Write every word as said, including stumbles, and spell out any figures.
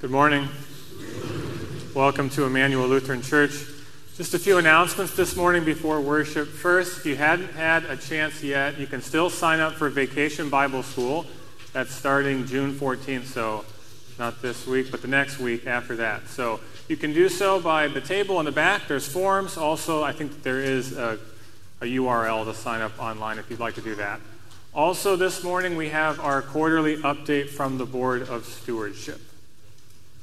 Good morning. Welcome to Emmanuel Lutheran Church. Just a few announcements this morning before worship. First, if you hadn't had a chance yet, you can still sign up for Vacation Bible School. That's starting June fourteenth, so not this week, but the next week after that. So you can do so by the table in the back. There's forms. Also, I think there is a, a U R L to sign up online if you'd like to do that. Also, this morning we have our quarterly update from the Board of Stewardship.